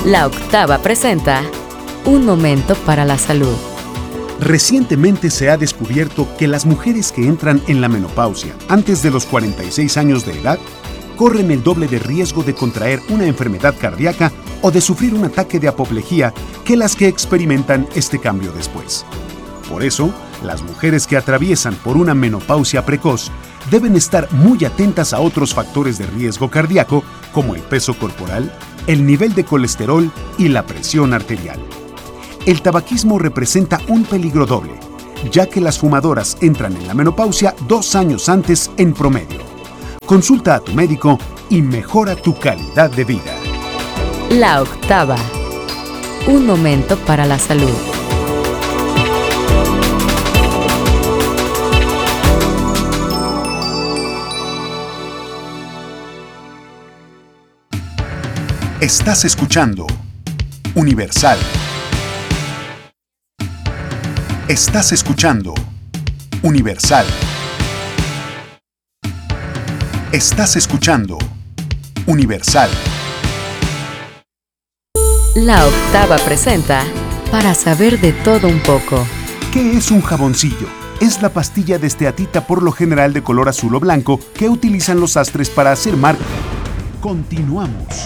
La Octava presenta Un momento para la salud. Recientemente se ha descubierto que las mujeres que entran en la menopausia antes de los 46 años de edad corren el doble de riesgo de contraer una enfermedad cardíaca o de sufrir un ataque de apoplejía que las que experimentan este cambio después. Por eso, las mujeres que atraviesan por una menopausia precoz deben estar muy atentas a otros factores de riesgo cardíaco como el peso corporal, el nivel de colesterol y la presión arterial. El tabaquismo representa un peligro doble, ya que las fumadoras entran en la menopausia 2 años antes en promedio. Consulta a tu médico y mejora tu calidad de vida. La Octava. Un momento para la salud. Estás escuchando Universal. Estás escuchando Universal. Estás escuchando Universal. La Octava presenta Para saber de todo un poco. ¿Qué es un jaboncillo? Es la pastilla de esteatita, por lo general de color azul o blanco, que utilizan los sastres para hacer marca. Continuamos.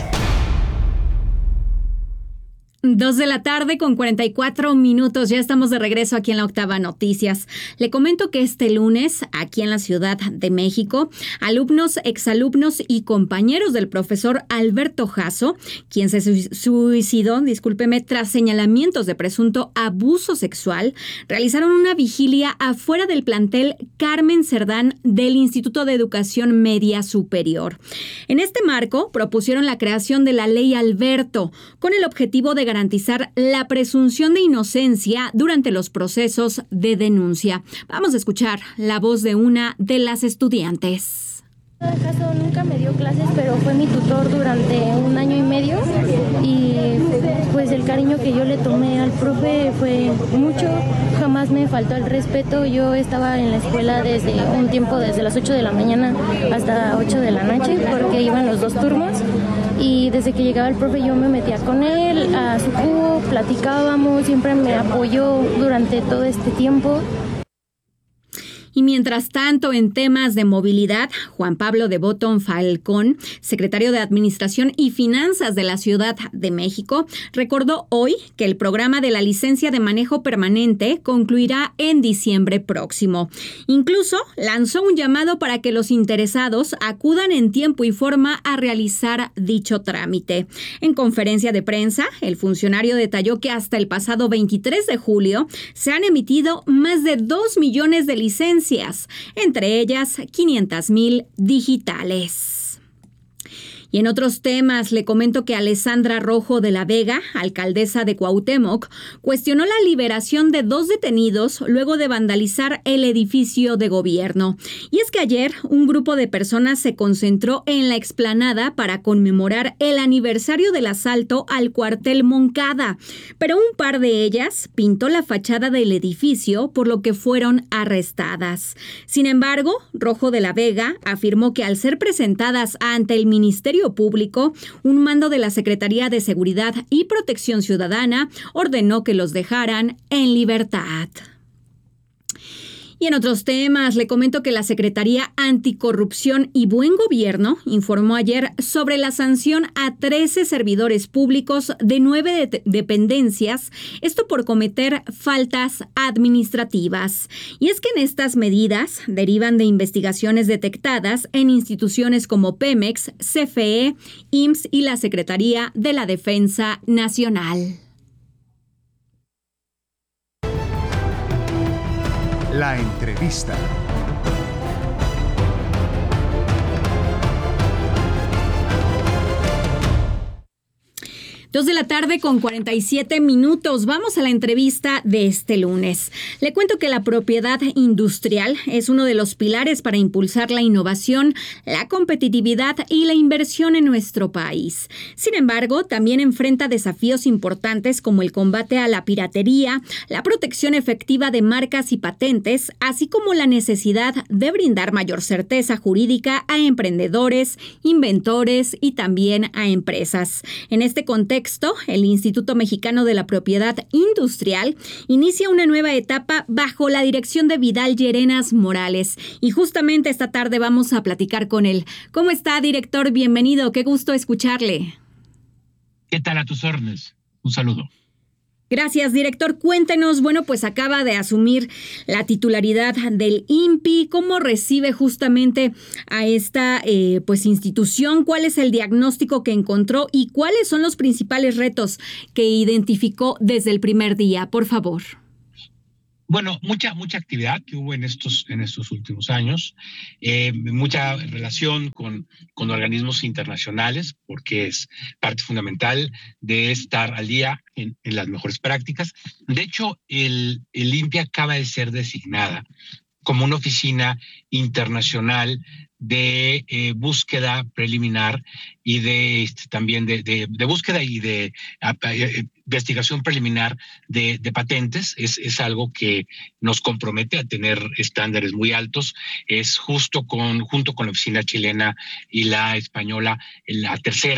2:44 p.m. Ya estamos de regreso aquí en La Octava Noticias. Le comento que este lunes, aquí en la Ciudad de México, alumnos, exalumnos y compañeros del profesor Alberto Jasso, quien se suicidó, tras señalamientos de presunto abuso sexual, realizaron una vigilia afuera del plantel Carmen Cerdán del Instituto de Educación Media Superior. En este marco, propusieron la creación de la Ley Alberto, con el objetivo de garantizar la presunción de inocencia durante los procesos de denuncia. Vamos a escuchar la voz de una de las estudiantes. Jasso nunca me dio clases, pero fue mi tutor durante 1 año y medio y pues el cariño que yo le tomé al profe fue mucho, jamás me faltó el respeto. Yo estaba en la escuela desde un tiempo, desde las 8 de la mañana hasta 8 de la noche, porque iban los 2 turnos. Y desde que llegaba el profe yo me metía con él a su cubo, platicábamos, siempre me apoyó durante todo este tiempo. Y mientras tanto, en temas de movilidad, Juan Pablo de Botton Falcón, secretario de Administración y Finanzas de la Ciudad de México, recordó hoy que el programa de la licencia de manejo permanente concluirá en diciembre próximo. Incluso lanzó un llamado para que los interesados acudan en tiempo y forma a realizar dicho trámite. En conferencia de prensa, el funcionario detalló que hasta el pasado 23 de julio se han emitido más de 2 millones de licencias, entre ellas 500,000 digitales. Y en otros temas, le comento que Alessandra Rojo de la Vega, alcaldesa de Cuauhtémoc, cuestionó la liberación de 2 detenidos luego de vandalizar el edificio de gobierno. Y es que ayer un grupo de personas se concentró en la explanada para conmemorar el aniversario del asalto al cuartel Moncada, pero un par de ellas pintó la fachada del edificio, por lo que fueron arrestadas. Sin embargo, Rojo de la Vega afirmó que al ser presentadas ante el Ministerio Público, un mando de la Secretaría de Seguridad y Protección Ciudadana ordenó que los dejaran en libertad. Y en otros temas, le comento que la Secretaría Anticorrupción y Buen Gobierno informó ayer sobre la sanción a 13 servidores públicos de 9 dependencias, esto por cometer faltas administrativas. Y es que en estas medidas derivan de investigaciones detectadas en instituciones como Pemex, CFE, IMSS y la Secretaría de la Defensa Nacional. La entrevista. 2:47 p.m. Vamos a la entrevista de este lunes. Le cuento que la propiedad industrial es uno de los pilares para impulsar la innovación, la competitividad y la inversión en nuestro país. Sin embargo, también enfrenta desafíos importantes como el combate a la piratería, la protección efectiva de marcas y patentes, así como la necesidad de brindar mayor certeza jurídica a emprendedores, inventores y también a empresas. En este contexto, Nexto, el Instituto Mexicano de la Propiedad Industrial, inicia una nueva etapa bajo la dirección de Vidal Llerenas Morales. Y justamente esta tarde vamos a platicar con él. ¿Cómo está, director? Bienvenido, qué gusto escucharle. ¿Qué tal? A tus órdenes. Un saludo. Gracias, director. Cuéntenos, bueno, pues acaba de asumir la titularidad del INPI. ¿Cómo recibe justamente a esta institución? ¿Cuál es el diagnóstico que encontró y cuáles son los principales retos que identificó desde el primer día? Por favor. Bueno, mucha actividad que hubo en estos últimos años, mucha relación con organismos internacionales, porque es parte fundamental de estar al día en las mejores prácticas. De hecho, el INPI acaba de ser designada como una oficina internacional de búsqueda preliminar y también de búsqueda y de investigación preliminar de patentes. Es algo que nos compromete a tener estándares muy altos. Es junto con la oficina chilena y la española, la tercera